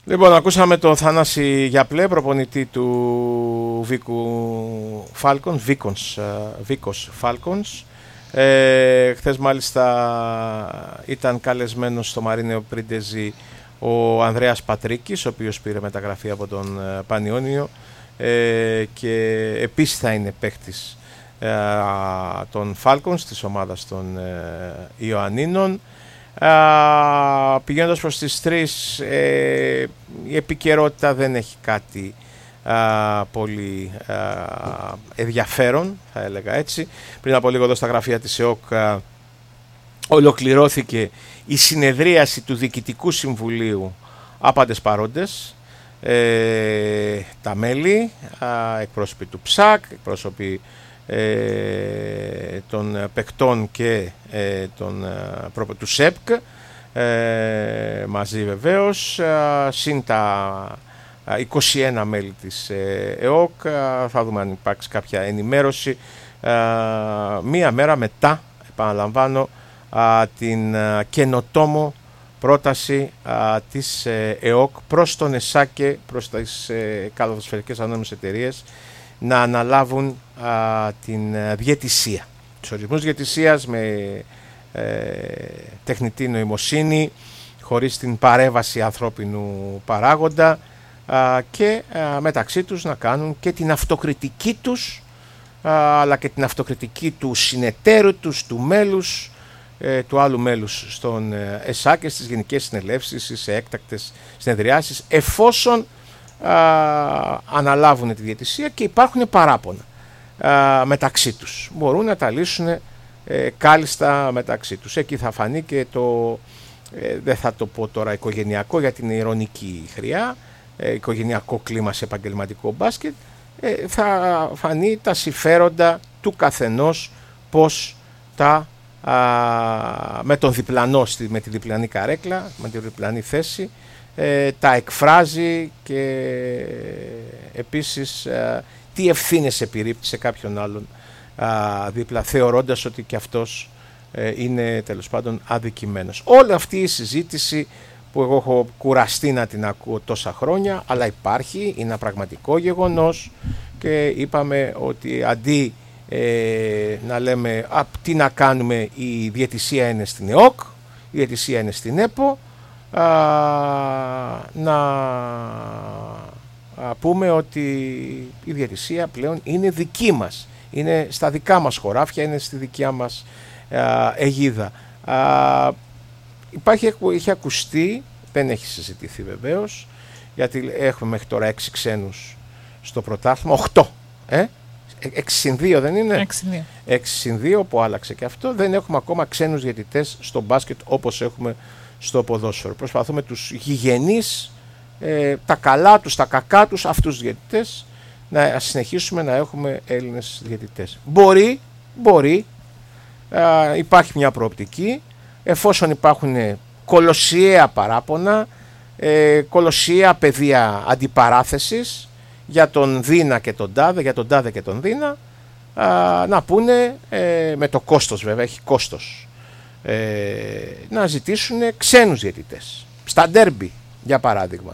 Λοιπόν, ακούσαμε τον Θανάση Γιαπλέ, προπονητή του Βίκος Φάλκονς. Χθες μάλιστα ήταν καλεσμένος στο Μαρίνεο Πρίντεζι ο Ανδρέας Πατρίκης, ο οποίος πήρε μεταγραφή από τον Πανιόνιο και επίσης θα είναι παίκτης των Falcons, της ομάδας των Ιωαννίνων. Πηγαίνοντας προς τις 3, η επικαιρότητα δεν έχει κάτι πολύ ενδιαφέρον, θα έλεγα έτσι. Πριν από λίγο εδώ στα γραφεία της ΕΟΚ ολοκληρώθηκε η συνεδρίαση του Διοικητικού Συμβουλίου, άπαντες παρόντες, τα μέλη, εκπρόσωποι του ΨΑΚ, εκπρόσωποι των παικτών και του ΣΕΠΚ, μαζί βεβαίως, συν τα 21 μέλη της ΕΟΚ. Θα δούμε αν υπάρξει κάποια ενημέρωση μία μέρα μετά, επαναλαμβάνω, την καινοτόμο πρόταση της ΕΟΚ προς τον ΕΣΑΚΕ, προς τις καλαθοσφαιρικές ανώνυμες εταιρείες, να αναλάβουν την διαιτησία. Τους ορισμούς διαιτησίας με τεχνητή νοημοσύνη, χωρίς την παρέμβαση ανθρώπινου παράγοντα, και μεταξύ τους να κάνουν και την αυτοκριτική τους, αλλά και την αυτοκριτική του συνεταίρου τους, του μέλους, του άλλου μέλους στον ΕΣΑΚΕ, στις γενικές συνελεύσεις ή σε έκτακτες συνεδριάσεις, εφόσον αναλάβουν τη διαιτησία και υπάρχουν παράπονα μεταξύ τους. Μπορούν να τα λύσουν κάλλιστα μεταξύ τους. Εκεί θα φανεί και το, δεν θα το πω τώρα οικογενειακό για την ειρωνική χρειά, οικογενειακό κλίμα σε επαγγελματικό μπάσκετ, θα φανεί τα συμφέροντα του καθενός, πως τα με τον διπλανό, με τη διπλανή καρέκλα, με τη διπλανή θέση, τα εκφράζει, και επίσης τι ευθύνες επιρρύπτει σε κάποιον άλλον δίπλα, θεωρώντας ότι και αυτός είναι τέλος πάντων αδικημένος. Όλη αυτή η συζήτηση που εγώ έχω κουραστεί να την ακούω τόσα χρόνια, αλλά υπάρχει, είναι ένα πραγματικό γεγονός, και είπαμε ότι αντί να λέμε τι να κάνουμε, η διαιτησία είναι στην ΕΟΚ, η διαιτησία είναι στην ΕΠΟ, να πούμε ότι η διαιτησία πλέον είναι δική μας, είναι στα δικά μας χωράφια, είναι στη δικιά μας αιγίδα. Έχει ακουστεί, δεν έχει συζητηθεί βεβαίως, γιατί έχουμε μέχρι τώρα 6 ξένους στο πρωτάθλημα, 8, 6-2 δεν είναι? 6-2 που άλλαξε και αυτό. Δεν έχουμε ακόμα ξένους διαιτητές στο μπάσκετ όπως έχουμε στο ποδόσφαιρο. Προσπαθούμε τους γηγενείς, τα καλά τους, τα κακά τους, αυτούς τους διαιτητές, να συνεχίσουμε να έχουμε Έλληνες διαιτητές. Μπορεί, υπάρχει μια προοπτική, εφόσον υπάρχουν κολοσιαία παράπονα, κολοσιαία πεδία αντιπαράθεσης για τον Δίνα και τον Τάδε, για τον Τάδε και τον Δίνα, να πούνε, με το κόστος βέβαια, έχει κόστος, να ζητήσουν ξένους διαιτητές στα ντέρμπι, για παράδειγμα,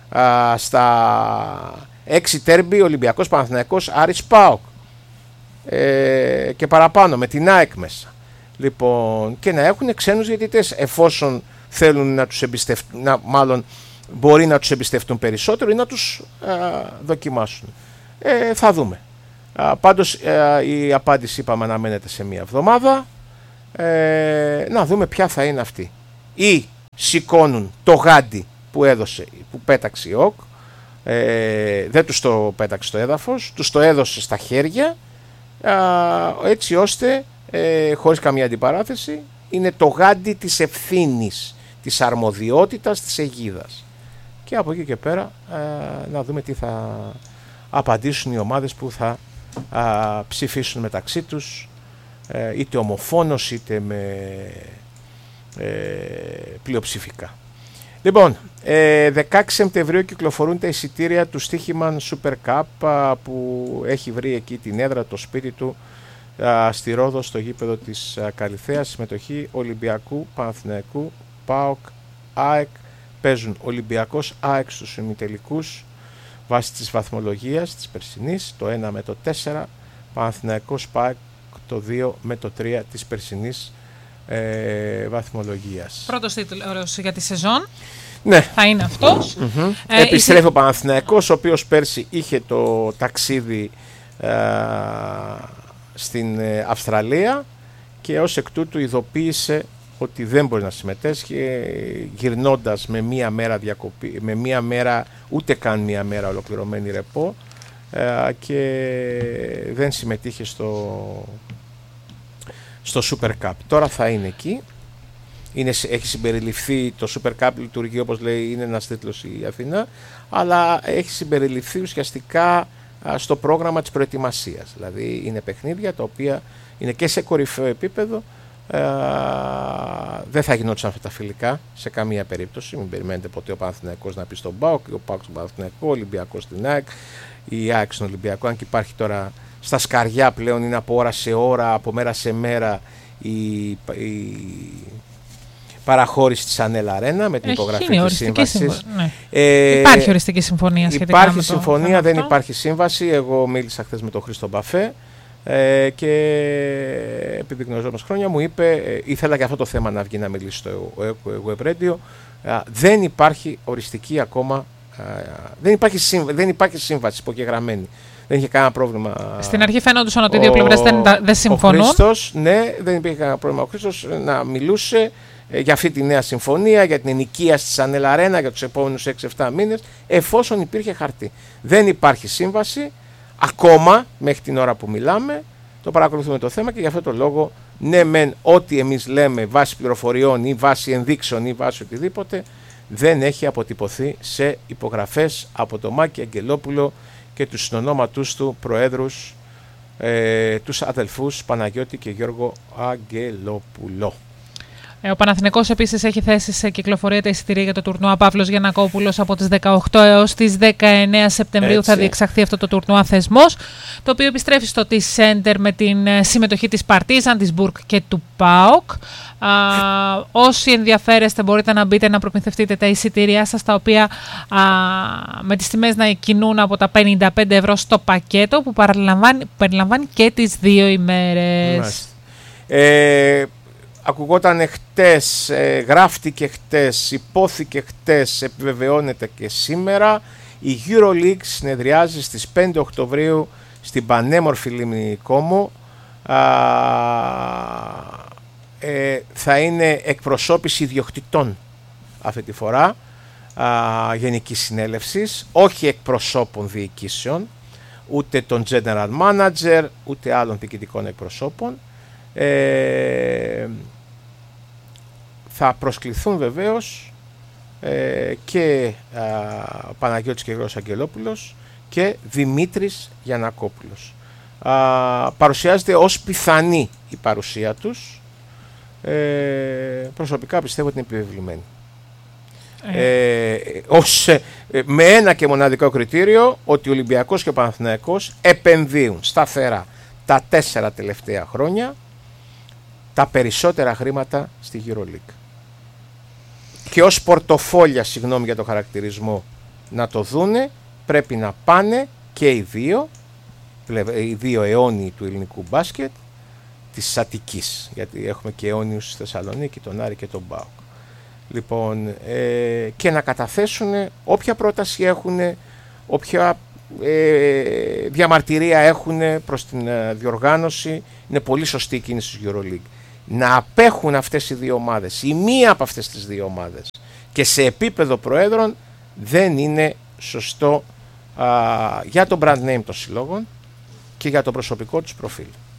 στα 6 ντέρμπι Ολυμπιακός, Παναθηναϊκός, Άρης, ΠΑΟΚ, και παραπάνω με την ΑΕΚ μέσα, λοιπόν, και να έχουν ξένους διαιτητές, εφόσον θέλουν να τους εμπιστευτούν, μάλλον μπορεί να τους εμπιστευτούν περισσότερο ή να τους δοκιμάσουν. Θα δούμε. Πάντως η απάντηση, είπαμε, αναμένεται σε μία εβδομάδα. Να δούμε ποια θα είναι αυτή. Ή σηκώνουν το γάντι που πέταξε η ΟΚ, δεν τους το πέταξε στο έδαφος, τους το έδωσε στα χέρια, έτσι ώστε, χωρίς καμία αντιπαράθεση, είναι το γάντι της ευθύνης, της αρμοδιότητας, της αιγίδας. Και από εκεί και πέρα να δούμε τι θα απαντήσουν οι ομάδες που θα ψηφίσουν μεταξύ τους, είτε ομοφόνος είτε με πλειοψηφικά. Λοιπόν, 16 Σεπτεμβρίου κυκλοφορούν τα εισιτήρια του Στοίχημαν Super Cup, που έχει βρει εκεί την έδρα, το σπίτι του, στη Ρόδο, στο γήπεδο της Καλιθέας. Συμμετοχή Ολυμπιακού, Παναθηναϊκού, ΠΑΟΚ, ΑΕΚ, παίζουν Ολυμπιακός ΑΕΚ στους ημιτελικούς βάσει της βαθμολογίας της περσινής, το 1 με το 4, Παναθηναϊκός ΠΑΕΚ το 2 με το 3 της περσινής βαθμολογίας. Πρώτος τίτλος για τη σεζόν. Ναι. Θα είναι αυτός. Επιστρέφει ο Παναθηναϊκός, ο οποίος πέρσι είχε το ταξίδι στην Αυστραλία και ως εκ τούτου ειδοποίησε ότι δεν μπορεί να συμμετέσχει, γυρνώντας με μία μέρα διακοπή, με μία μέρα, ούτε καν μία μέρα ολοκληρωμένη ρεπό, και δεν συμμετείχε στο Super Cup. Τώρα θα είναι εκεί. Έχει συμπεριληφθεί, το Super Cup λειτουργεί όπως λέει, είναι ένας τίτλος η Αθήνα, αλλά έχει συμπεριληφθεί ουσιαστικά στο πρόγραμμα της προετοιμασίας. Δηλαδή είναι παιχνίδια τα οποία είναι και σε κορυφαίο επίπεδο. Δεν θα γινόντουσαν αυτά τα φιλικά σε καμία περίπτωση. Μην περιμένετε ποτέ ο Παναθηναϊκός να πει στον ΠΑΟΚ, ο ΠΑΟΚ στον Παναθηναϊκό, ο Ολυμπιακός στην ΑΕΚ, η ΑΕΚ στον Ολυμπιακό. Αν και υπάρχει τώρα στα σκαριά πλέον, είναι από ώρα σε ώρα, από μέρα σε μέρα η παραχώρηση της Ανέλ Αρένα με την υπογραφή της σύμβασης. Ναι. Υπάρχει οριστική συμφωνία σχετικά υπάρχει με συμφωνία, δεν υπάρχει σύμβαση. Εγώ μίλησα χθες με τον Χρήστο Μπαφέ και επειδή γνωριζόμαστε χρόνια μου είπε, ήθελα και αυτό το θέμα να βγει να μιλήσει στο Web Radio, δεν υπάρχει οριστική ακόμα, δεν υπάρχει σύμβαση υπογεγραμμένη. Δεν είχε κανένα πρόβλημα. Στην αρχή φαίνονταν ότι οι δύο πλευρές δεν συμφωνούν. Ο Χρήστος, ναι, δεν υπήρχε κανένα πρόβλημα. Ο Χρήστος να μιλούσε για αυτή τη νέα συμφωνία, για την ενοικίαση της Ανέλ Αρένα για τους επόμενους 6-7 μήνες, εφόσον υπήρχε χαρτί. Δεν υπάρχει σύμβαση ακόμα μέχρι την ώρα που μιλάμε. Το παρακολουθούμε το θέμα και γι' αυτό το λόγο, ναι, μεν ό,τι εμείς λέμε βάσει πληροφοριών ή βάσει ενδείξεων ή βάσει οτιδήποτε, δεν έχει αποτυπωθεί σε υπογραφές από τον Μάκη Αγγελόπουλο και τους συνονόματούς του προέδρους, τους αδελφούς Παναγιώτη και Γιώργο Αγγελόπουλο. Ο Παναθηναϊκός επίσης έχει θέσει σε κυκλοφορία τα εισιτήρια για το τουρνουά Παύλος Γιαννακόπουλος από τις 18 έως τις 19 Σεπτεμβρίου. Έτσι θα διεξαχθεί αυτό το τουρνουά θεσμός, το οποίο επιστρέφει στο T-Center με την συμμετοχή της Παρτίζαν, της Μπουρκ και του ΠΑΟΚ. Όσοι ενδιαφέρεστε μπορείτε να μπείτε να προμηθευτείτε τα εισιτήριά σας, τα οποία με τις τιμές να κινούν από τα 55 ευρώ στο πακέτο που περιλαμβάνει και τις 2 ημέρες. Ακουγόταν χτες, γράφτηκε χτες, υπόθηκε χτες, επιβεβαιώνεται και σήμερα. Η EuroLeague συνεδριάζει στις 5 Οκτωβρίου στην πανέμορφη λίμνη Κόμο. Θα είναι εκπροσώπηση ιδιοκτητών αυτή τη φορά, γενικής συνέλευσης, όχι εκπροσώπων διοικήσεων, ούτε των general manager, ούτε άλλων διοικητικών εκπροσώπων. Θα προσκληθούν βεβαίως και Παναγιώτης και Γιώργος Αγγελόπουλος και Δημήτρης Γιαννακόπουλος. Παρουσιάζεται ως πιθανή η παρουσία τους. Προσωπικά πιστεύω ότι είναι επιβεβλημένη. Με ένα και μοναδικό κριτήριο, ότι ο Ολυμπιακός και ο Παναθηναϊκός επενδύουν σταθερά τα 4 τελευταία χρόνια τα περισσότερα χρήματα στη EuroLeague. Και ως πορτοφόλια, συγγνώμη για το χαρακτηρισμό, να το δούνε, πρέπει να πάνε και οι δύο αιώνιοι του ελληνικού μπάσκετ της Αττικής, γιατί έχουμε και αιώνιους στη Θεσσαλονίκη, τον Άρη και τον ΠΑΟΚ. Λοιπόν, και να καταθέσουν όποια πρόταση έχουν, όποια διαμαρτυρία έχουν προς την διοργάνωση. Είναι πολύ σωστή η κίνηση της EuroLeague. Να απέχουν αυτές οι δύο ομάδες, η μία από αυτές τις δύο ομάδες, και σε επίπεδο προέδρων δεν είναι σωστό για το brand name των συλλόγων και για το προσωπικό τους προφίλ.